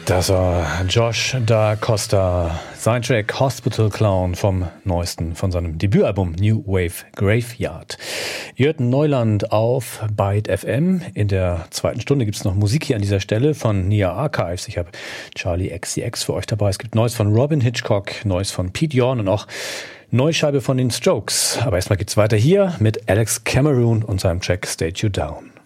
Das war Josh Da Costa, sein Track Hospital Clown vom seinem Debütalbum New Wave Graveyard. Ihr hört Neuland auf Byte FM. In der zweiten Stunde gibt es noch Musik hier an dieser Stelle von Nia Archives. Ich habe Charlie XCX für euch dabei. Es gibt Neues von Robin Hitchcock, Neues von Pete Yorn und auch neue Scheibe von den Strokes. Aber erstmal geht's weiter hier mit Alex Cameron und seinem Track Stay You Down.